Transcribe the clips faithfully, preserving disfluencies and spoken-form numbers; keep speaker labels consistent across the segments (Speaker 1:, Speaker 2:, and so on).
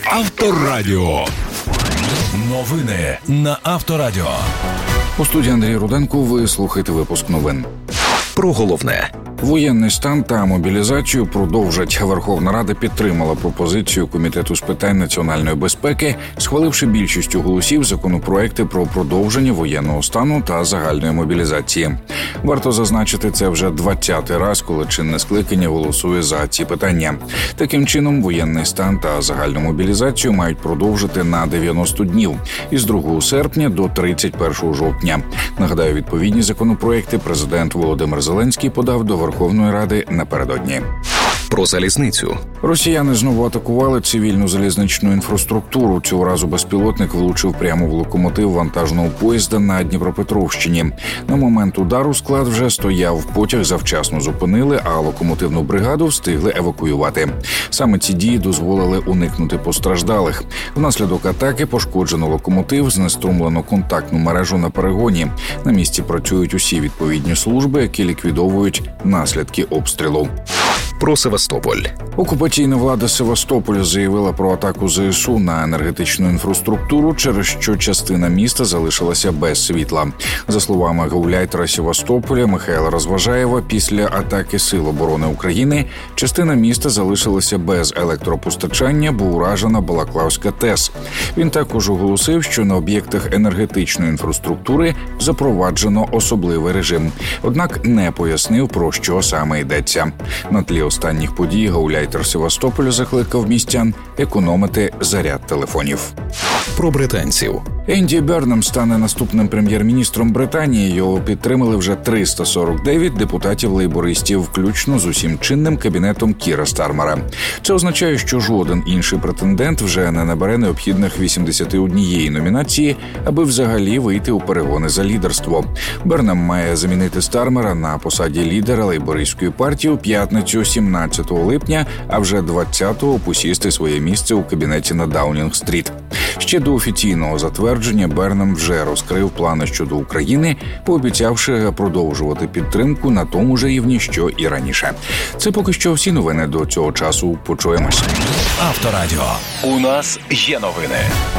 Speaker 1: Авторадіо. Новини на Авторадіо.
Speaker 2: У студії Андрій Руденко. Ви слухаєте випуск новин.
Speaker 1: Про головне.
Speaker 2: Воєнний стан та мобілізацію продовжать. Верховна Рада підтримала пропозицію Комітету з питань національної безпеки, схваливши більшістю голосів законопроекти про продовження воєнного стану та загальної мобілізації. Варто зазначити, це вже двадцятий раз, коли чинне скликання голосує за ці питання. Таким чином, воєнний стан та загальну мобілізацію мають продовжити на дев'яносто днів – із другого серпня до тридцять першого жовтня. Нагадаю, відповідні законопроекти президент Володимир Зеленський подав до Верховної Ради напередодні.
Speaker 1: Про залізницю.
Speaker 2: Росіяни знову атакували цивільну залізничну інфраструктуру. Цього разу безпілотник влучив прямо в локомотив вантажного поїзда на Дніпропетровщині. На момент удару склад вже стояв, потяг завчасно зупинили, а локомотивну бригаду встигли евакуювати. Саме ці дії дозволили уникнути постраждалих. Внаслідок атаки пошкоджено локомотив, знеструмлено контактну мережу на перегоні. На місці працюють усі відповідні служби, які ліквідовують наслідки обстрілу.
Speaker 1: Про Севастополь.
Speaker 2: Окупаційна влада Севастополя заявила про атаку ЗСУ на енергетичну інфраструктуру, через що частина міста залишилася без світла. За словами гауляйтера Севастополя Михайла Розважаєва, після атаки Сил оборони України частина міста залишилася без електропостачання, бо уражена Балаклавська ТЕС. Він також оголосив, що на об'єктах енергетичної інфраструктури запроваджено особливий режим. Однак не пояснив, про що саме йдеться. На тлі останніх подій гауляйтер Севастополя закликав містян економити заряд телефонів.
Speaker 1: Про британців.
Speaker 2: Енді Бернем стане наступним прем'єр-міністром Британії. Його підтримали вже триста сорок дев'ять депутатів-лейбористів, включно з усім чинним кабінетом Кіра Стармера. Це означає, що жоден інший претендент вже не набере необхідних вісімдесят однієї номінації, аби взагалі вийти у перегони за лідерство. Бернем має замінити Стармера на посаді лідера лейбористської партії у п'ятницю сімнадцятого липня, а вже двадцятого посісти своє місце у кабінеті на Даунінг-стріт. Ще до офіційного затвердження Бернем вже розкрив плани щодо України, пообіцявши продовжувати підтримку на тому ж рівні, що і раніше. Це поки що всі новини до цього часу. Почуємося.
Speaker 1: Авторадіо. У нас є новини.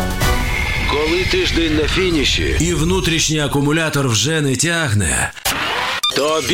Speaker 3: Коли тиждень на фініші і внутрішній акумулятор вже не тягне, то